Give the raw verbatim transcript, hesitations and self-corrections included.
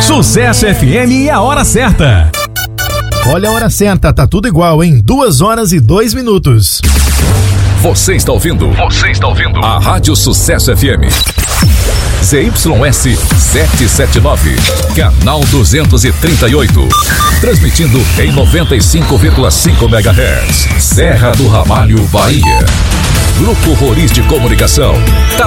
Sucesso F M e a hora certa. Olha a hora certa, tá tudo igual, hein? Duas horas e dois minutos. Você está ouvindo? Você está ouvindo? A Rádio Sucesso F M. Z Y S setecentos e setenta e nove, canal duzentos e trinta e oito. Transmitindo em noventa e cinco vírgula cinco megahertz. Serra do Ramalho, Bahia. Grupo Roriz de Comunicação. Tá